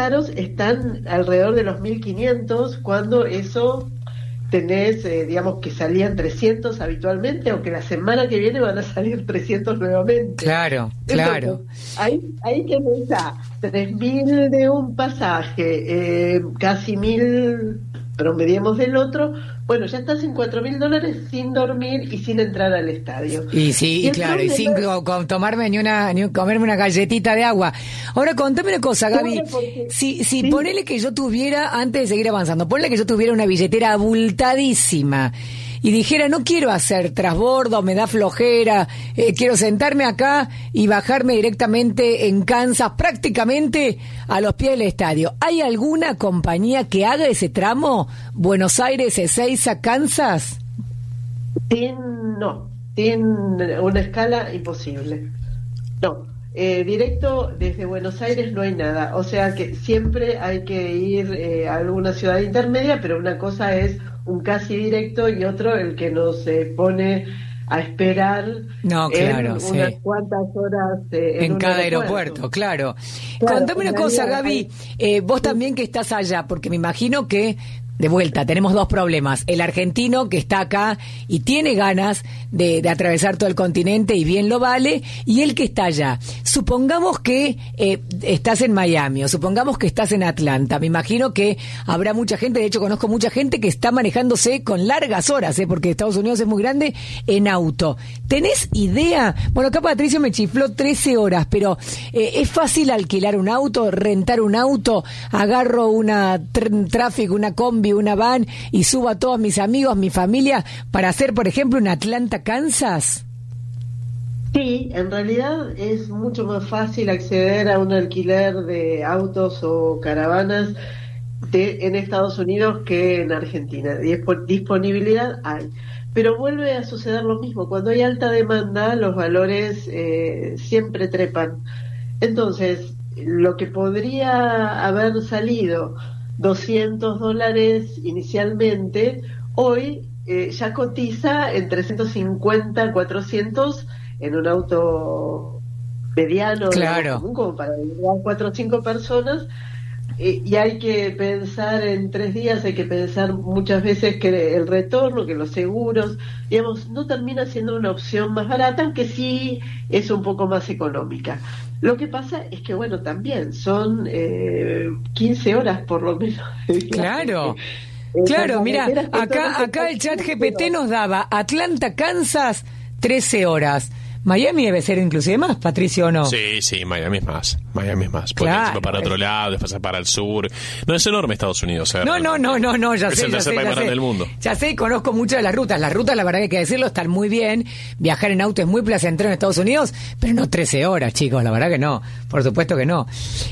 caros están alrededor de los 1.500, cuando eso tenés, digamos, que salían 300 habitualmente, o que la semana que viene van a salir 300 nuevamente. Claro. Entonces, ahí que pensar, 3.000 de un pasaje, casi 1.000 promediemos del otro, bueno, ya estás en $4.000 sin dormir y sin entrar al estadio. Y sí, y claro, y sin tomarme ni comerme una galletita de agua. Ahora, contame una cosa, Gaby. Si ponele que yo tuviera, antes de seguir avanzando, ponele que yo tuviera una billetera abultadísima y dijera, no quiero hacer trasbordo, me da flojera, quiero sentarme acá y bajarme directamente en Kansas, prácticamente a los pies del estadio. ¿Hay alguna compañía que haga ese tramo, Buenos Aires, Ezeiza, Kansas? No, tiene una escala imposible. No, directo desde Buenos Aires no hay nada. O sea que siempre hay que ir a alguna ciudad intermedia, pero una cosa es un casi directo y otro el que nos pone a esperar unas cuantas horas en cada aeropuerto, claro. Contame una cosa, Gaby, vos también que estás allá, porque me imagino que de vuelta, tenemos dos problemas. El argentino que está acá y tiene ganas de atravesar todo el continente y bien lo vale, y el que está allá. Supongamos que estás en Miami o supongamos que estás en Atlanta. Me imagino que habrá mucha gente, de hecho conozco mucha gente que está manejándose con largas horas, porque Estados Unidos es muy grande, en auto. ¿Tenés idea? Bueno, acá Patricio me chifló 13 horas, pero ¿es fácil alquilar un auto, rentar un auto? Agarro una Traffic, una combi, una van y subo a todos mis amigos, mi familia, para hacer, por ejemplo, un Atlanta, Kansas. Sí, en realidad es mucho más fácil acceder a un alquiler de autos o caravanas en Estados Unidos que en Argentina. Disponibilidad hay. Pero vuelve a suceder lo mismo. Cuando hay alta demanda, los valores siempre trepan. Entonces, lo que podría haber salido $200 inicialmente, hoy ya cotiza en 350, 400 en un auto mediano, claro, común, como para llevar 4 o 5 personas, y hay que pensar en 3 días, hay que pensar muchas veces que el retorno, que los seguros, digamos, no termina siendo una opción más barata, aunque sí es un poco más económica. Lo que pasa es que, bueno, también son 15 horas por lo menos. Claro, claro, mira, acá el chat GPT nos daba Atlanta, Kansas, 13 horas. Miami debe ser inclusive más, Patricio, ¿o no? Sí, Miami es más. Porque claro, para otro lado, después para el sur. No, es enorme Estados Unidos. No, ya sé. Es el tercer país más grande del mundo. Ya sé, conozco mucho de las rutas. Las rutas, la verdad que hay que decirlo, están muy bien. Viajar en auto es muy placentero en Estados Unidos, pero no 13 horas, chicos, la verdad que no. Por supuesto que no. No,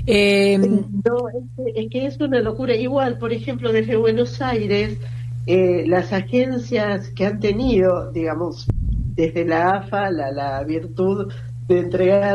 es que es una locura. Igual, por ejemplo, desde Buenos Aires, las agencias que han tenido, digamos, desde la AFA, la virtud de entregar,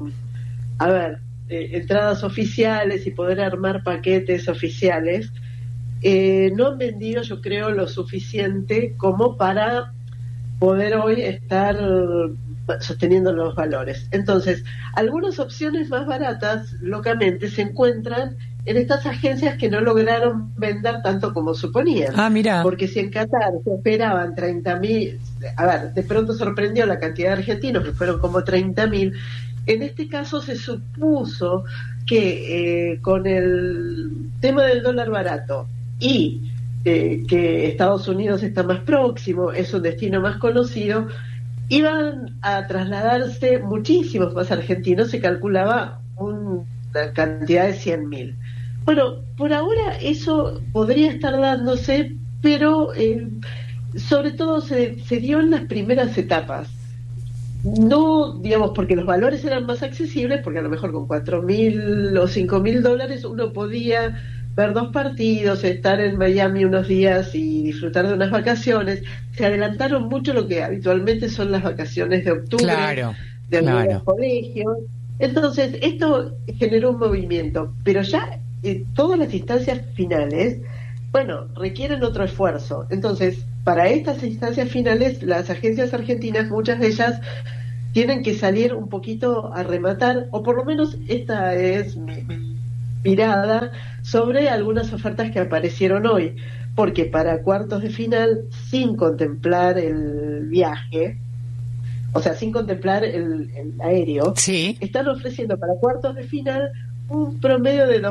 entradas oficiales y poder armar paquetes oficiales, no han vendido, yo creo, lo suficiente como para poder hoy estar sosteniendo los valores. Entonces, algunas opciones más baratas, locamente, se encuentran en estas agencias que no lograron vender tanto como suponían. Mira. Porque si en Qatar se esperaban 30.000, de pronto sorprendió la cantidad de argentinos, que fueron como 30.000. En este caso se supuso que con el tema del dólar barato y que Estados Unidos está más próximo, es un destino más conocido, iban a trasladarse muchísimos más argentinos, se calculaba una cantidad de 100.000. Bueno, por ahora eso podría estar dándose, pero sobre todo se dio en las primeras etapas. No, digamos, porque los valores eran más accesibles, porque a lo mejor con $4.000 o $5.000 uno podía ver 2 partidos, estar en Miami unos días y disfrutar de unas vacaciones. Se adelantaron mucho lo que habitualmente son las vacaciones de octubre, de algunos colegios. Entonces, esto generó un movimiento, pero ya todas las instancias finales, bueno, requieren otro esfuerzo. Entonces, para estas instancias finales, las agencias argentinas, muchas de ellas, tienen que salir un poquito a rematar, o por lo menos esta es mirada sobre algunas ofertas que aparecieron hoy, porque para cuartos de final, sin contemplar el viaje, o sea, sin contemplar el aéreo, sí, están ofreciendo para cuartos de final un promedio de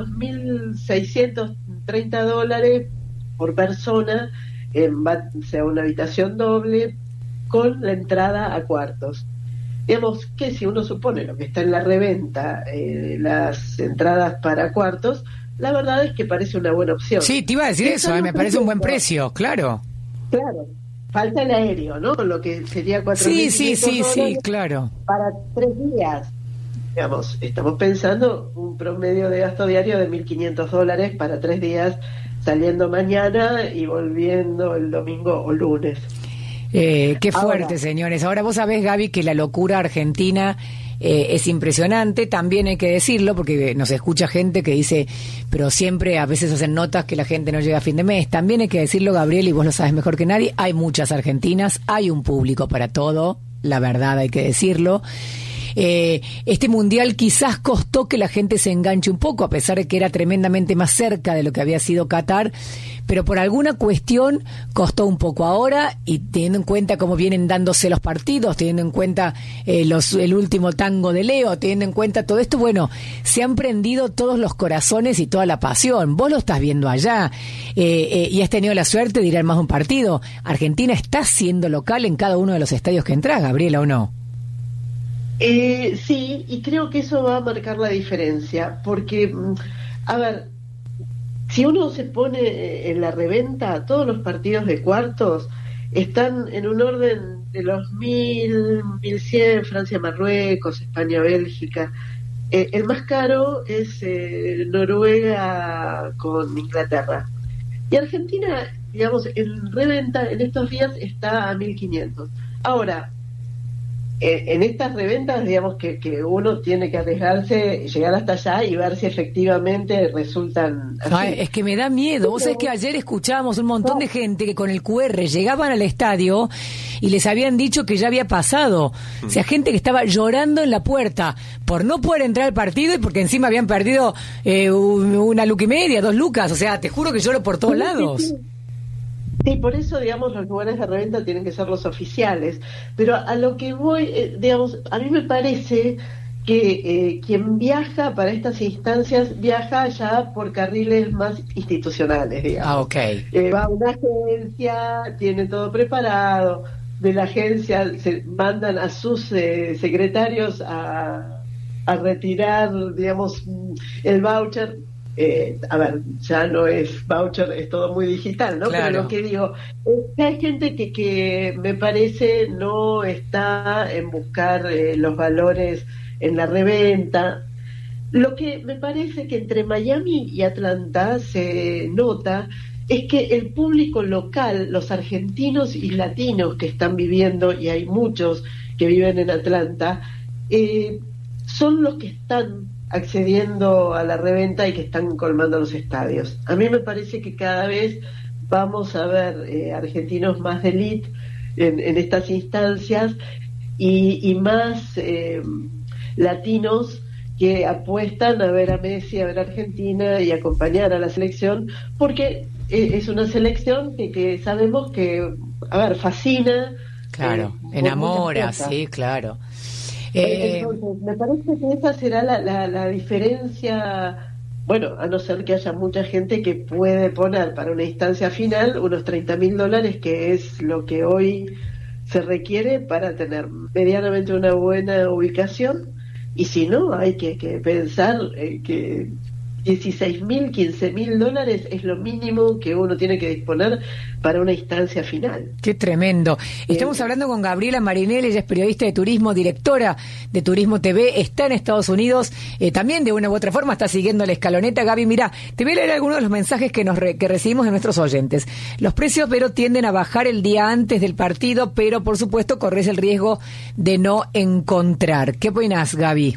$2.630 por persona, o sea, una habitación doble con la entrada a cuartos. Digamos que si uno supone lo que está en la reventa, las entradas para cuartos, la verdad es que parece una buena opción. Sí, te iba a decir eso, me parece un buen precio, claro. Claro, falta el aéreo, ¿no? Lo que sería Sí, claro. Para 3 días. Digamos, estamos pensando un promedio de gasto diario de $1.500 para 3 días, saliendo mañana y volviendo el domingo o lunes. Qué fuerte, ahora, señores. Ahora vos sabés, Gaby, que la locura argentina es impresionante. También hay que decirlo, porque nos escucha gente que dice, pero siempre a veces hacen notas que la gente no llega a fin de mes. También hay que decirlo, Gabriel, y vos lo sabes mejor que nadie, hay muchas argentinas, hay un público para todo, la verdad hay que decirlo. Este mundial quizás costó que la gente se enganche un poco, a pesar de que era tremendamente más cerca de lo que había sido Qatar, pero por alguna cuestión costó un poco ahora, y teniendo en cuenta cómo vienen dándose los partidos, teniendo en cuenta el último tango de Leo, teniendo en cuenta todo esto, bueno, se han prendido todos los corazones y toda la pasión. Vos lo estás viendo allá, y has tenido la suerte de ir a más de un partido. Argentina está siendo local en cada uno de los estadios que entras, Gabriela, ¿o no? Sí, y creo que eso va a marcar la diferencia, porque, a ver, si uno se pone en la reventa, todos los partidos de cuartos están en un orden de los 1.000, 1.100, Francia-Marruecos, España-Bélgica. El más caro es Noruega con Inglaterra. Y Argentina, digamos, en reventa en estos días está a 1.500. Ahora, en estas reventas, digamos que uno tiene que arriesgarse, llegar hasta allá y ver si efectivamente resultan así. Ay, es que me da miedo. Vos sabés que ayer escuchábamos un montón de gente que con el QR llegaban al estadio y les habían dicho que ya había pasado. O sea, gente que estaba llorando en la puerta por no poder entrar al partido y porque encima habían perdido una luca y media, 2 lucas. O sea, te juro que lloro por todos lados. Sí, por eso, digamos, los lugares de reventa tienen que ser los oficiales. Pero a lo que voy, digamos, a mí me parece que quien viaja para estas instancias viaja ya por carriles más institucionales, digamos. Ah, ok. Va a una agencia, tiene todo preparado, de la agencia se mandan a sus secretarios a retirar, digamos, el voucher. A ver, ya no es voucher, es todo muy digital, ¿no? Claro. Pero lo que digo es que hay gente que me parece no está en buscar los valores en la reventa. Lo que me parece que entre Miami y Atlanta se nota es que el público local, los argentinos y latinos que están viviendo, y hay muchos que viven en Atlanta, son los que están accediendo a la reventa y que están colmando los estadios. A mí me parece que cada vez vamos a ver argentinos más de élite en estas instancias y más latinos que apuestan a ver a Messi, a ver a Argentina y acompañar a la selección, porque es una selección que sabemos que, a ver, fascina. Claro, enamora, sí, claro. Entonces, me parece que esa será la diferencia, bueno, a no ser que haya mucha gente que puede poner para una instancia final unos $30.000, que es lo que hoy se requiere para tener medianamente una buena ubicación, y si no, hay que pensar que $16.000, $15.000 es lo mínimo que uno tiene que disponer para una instancia final. Qué tremendo. Estamos hablando con Gabriela Marinelli, ella es periodista de turismo, directora de Turismo TV, está en Estados Unidos, también de una u otra forma está siguiendo la escaloneta. Gaby, mira, te voy a leer algunos de los mensajes que recibimos de nuestros oyentes. Los precios, pero tienden a bajar el día antes del partido, pero por supuesto corres el riesgo de no encontrar. ¿Qué opinas, Gaby?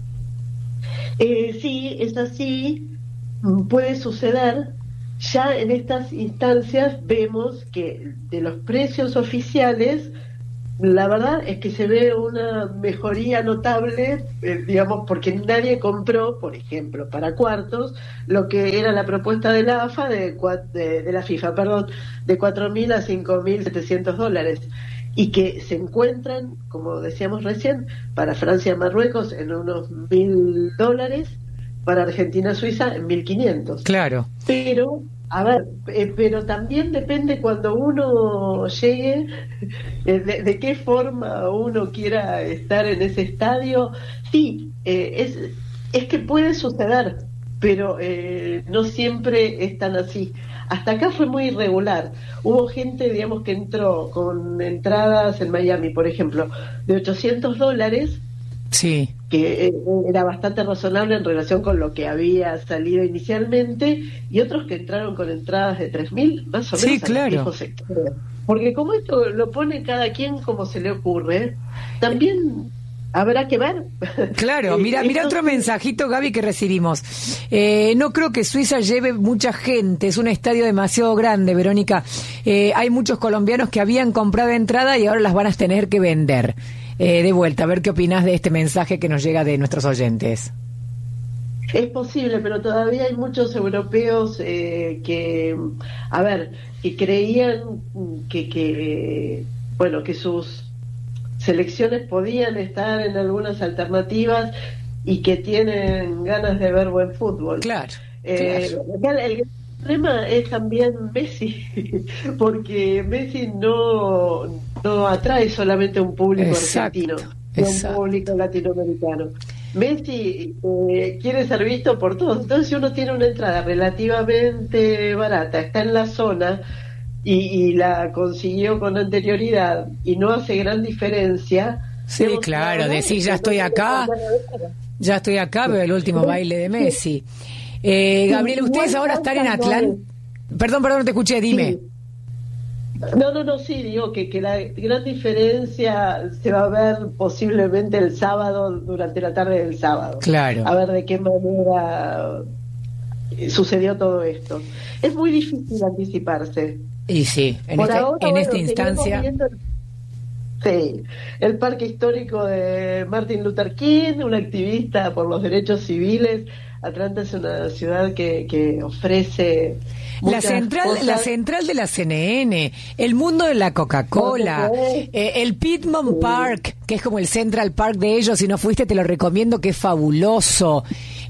Sí, es así, puede suceder. Ya en estas instancias vemos que de los precios oficiales la verdad es que se ve una mejoría notable, digamos, porque nadie compró, por ejemplo, para cuartos, lo que era la propuesta de la AFA, de la FIFA, perdón, de 4.000 a 5.700 dólares, y que se encuentran, como decíamos recién, para Francia y Marruecos en unos 1.000 dólares, para Argentina Suiza en 1.500. Claro. Pero a ver, pero también depende cuando uno llegue, de qué forma uno quiera estar en ese estadio. Sí, es que puede suceder, pero no siempre es tan así. Hasta acá fue muy irregular. Hubo gente, digamos, que entró con entradas en Miami, por ejemplo, de 800 dólares, sí, que era bastante razonable en relación con lo que había salido inicialmente, y otros que entraron con entradas de 3.000, más o menos. Sí, claro. Porque como esto lo pone cada quien como se le ocurre, también habrá que ver. Claro, mira otro mensajito, Gaby, que recibimos. No creo que Suiza lleve mucha gente, es un estadio demasiado grande, Verónica. Hay muchos colombianos que habían comprado entrada y ahora las van a tener que vender. De vuelta, a ver qué opinás de este mensaje que nos llega de nuestros oyentes. Es posible, pero todavía hay muchos europeos que creían que sus selecciones podían estar en algunas alternativas y que tienen ganas de ver buen fútbol. Claro. El problema es también Messi, porque Messi no atrae solamente a un público argentino, sino a un público latinoamericano. Messi quiere ser visto por todos. Entonces, si uno tiene una entrada relativamente barata, está en la zona y la consiguió con anterioridad y no hace gran diferencia. Sí, claro, decir ya estoy acá, veo el último baile de Messi. Gabriela, ustedes ahora están en Atlanta. Perdón, no te escuché, dime. Sí, digo que la gran diferencia se va a ver posiblemente el sábado, durante la tarde del sábado. Claro. A ver de qué manera sucedió todo esto. Es muy difícil anticiparse. Y sí, en esta instancia. Sí, el Parque Histórico de Martin Luther King, un activista por los derechos civiles. Atlanta es una ciudad que ofrece la central de la CNN, el mundo de la Coca-Cola, el Piedmont Park, que es como el Central Park de ellos. Si no fuiste, te lo recomiendo, que es fabuloso.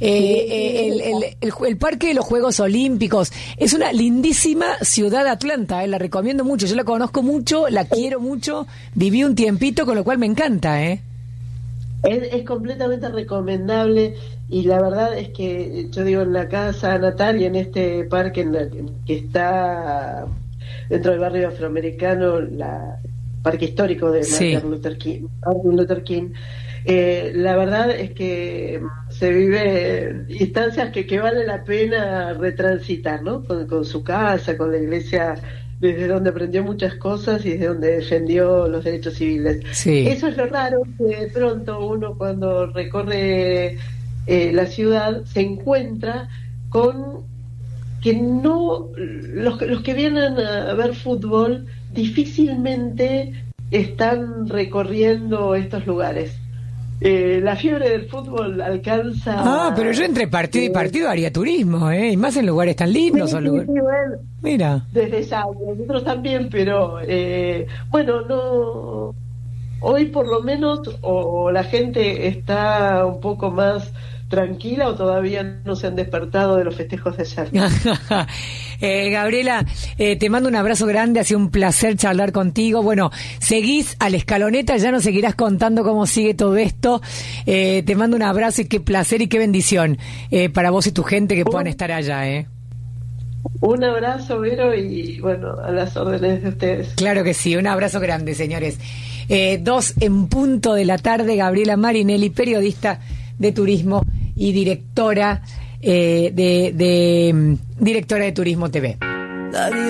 El Parque de los Juegos Olímpicos. Es una lindísima ciudad, Atlanta, la recomiendo mucho. Yo la conozco mucho, la quiero mucho, viví un tiempito, con lo cual me encanta. Es completamente recomendable. Y la verdad es que yo digo, en la casa natal y en este parque que está dentro del barrio afroamericano, el parque histórico de Martin Luther King, la verdad es que se vive instancias que vale la pena retransitar, ¿no? Con su casa, con la iglesia, desde donde aprendió muchas cosas y desde donde defendió los derechos civiles. Sí. Eso es lo raro, que de pronto uno, cuando recorre la ciudad, se encuentra con que los que vienen a ver fútbol difícilmente están recorriendo estos lugares. La fiebre del fútbol alcanza... pero yo entre partido y partido haría turismo, y más en lugares tan lindos. Sí, bueno, mira. Desde ya, nosotros también, pero no... Hoy por lo menos o la gente está un poco más tranquila, o todavía no se han despertado de los festejos de ayer. Gabriela, te mando un abrazo grande, ha sido un placer charlar contigo. Bueno, seguís a la escaloneta, ya nos seguirás contando cómo sigue todo esto. Te mando un abrazo y qué placer y qué bendición para vos y tu gente que puedan estar allá. Un abrazo, Vero, y bueno, a las órdenes de ustedes. Claro que sí, un abrazo grande, señores. 2 en punto de la tarde, Gabriela Marinelli, periodista de turismo y directora de Turismo TV.